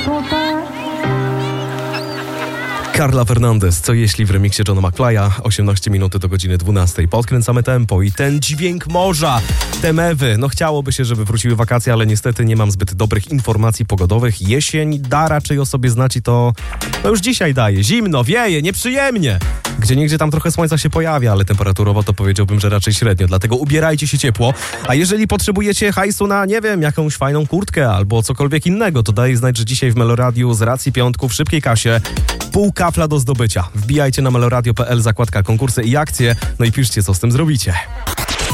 Carla Fernandez, co jeśli w remiksie Johna McFly'a, 18 minut do godziny 12. Podkręcamy tempo i ten dźwięk morza, te mewy. No chciałoby się, żeby wróciły wakacje, ale niestety nie mam zbyt dobrych informacji pogodowych. Jesień da raczej o sobie znać i to już dzisiaj daje. Zimno, wieje, nieprzyjemnie. Gdzieniegdzie tam trochę słońca się pojawia, ale temperaturowo to powiedziałbym, że raczej średnio. Dlatego ubierajcie się ciepło. A jeżeli potrzebujecie hajsu na, nie wiem, jakąś fajną kurtkę albo cokolwiek innego, to daj znać, że dzisiaj w Meloradiu z racji piątku w szybkiej kasie pół kafla do zdobycia. Wbijajcie na meloradio.pl, zakładka konkursy i akcje, no i piszcie, co z tym zrobicie.